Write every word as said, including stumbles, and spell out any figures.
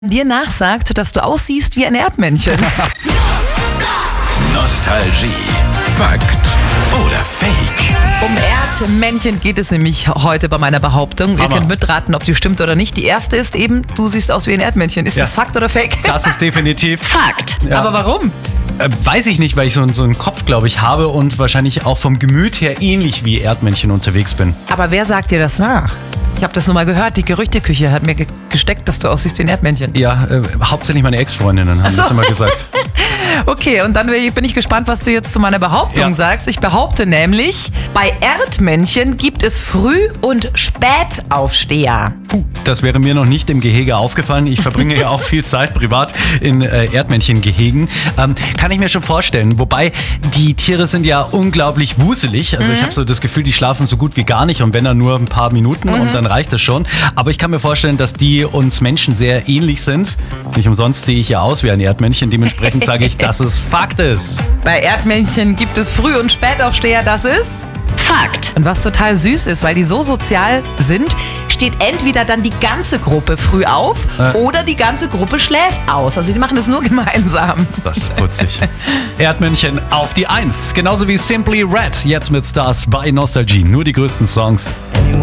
dir nachsagt, dass du aussiehst wie ein Erdmännchen. Nostalgie. Fakt oder Fake? Um Erdmännchen geht es nämlich heute bei meiner Behauptung. Ihr Hammer. könnt mitraten, ob die stimmt oder nicht. Die erste ist eben, du siehst aus wie ein Erdmännchen. Ist Ja. das Fakt oder Fake? Das ist definitiv. Fakt. Ja. Aber warum? Äh, weiß ich nicht, weil ich so, so einen Kopf, glaube ich, habe und wahrscheinlich auch vom Gemüt her ähnlich wie Erdmännchen unterwegs bin. Aber wer sagt dir das nach? Ich habe das nur mal gehört, die Gerüchteküche hat mir ge gesteckt, dass du aussiehst wie ein Erdmännchen. Ja, äh, hauptsächlich meine Ex-Freundinnen haben Ach so. das immer gesagt. Okay, und dann bin ich gespannt, was du jetzt zu meiner Behauptung Ja. sagst. Ich behaupte nämlich, bei Erdmännchen gibt es Früh- und Spätaufsteher. Puh, das wäre mir noch nicht im Gehege aufgefallen. Ich verbringe ja auch viel Zeit privat in äh, Erdmännchengehegen. Ähm, kann ich mir schon vorstellen. Wobei, die Tiere sind ja unglaublich wuselig. Also ich habe so das Gefühl, die schlafen so gut wie gar nicht und wenn dann nur ein paar Minuten und dann reicht das schon. Aber ich kann mir vorstellen, dass die uns Menschen sehr ähnlich sind. Nicht umsonst sehe ich ja aus wie ein Erdmännchen. Dementsprechend sage ich, dass es Fakt ist. Bei Erdmännchen gibt es Früh- und Spätaufsteher, das ist Fakt. Und was total süß ist, weil die so sozial sind, steht entweder dann die ganze Gruppe früh auf Äh. oder die ganze Gruppe schläft aus. Also die machen es nur gemeinsam. Das ist putzig. Erdmännchen auf die Eins. Genauso wie Simply Red. Jetzt mit Stars bei Nostalgie. Nur die größten Songs.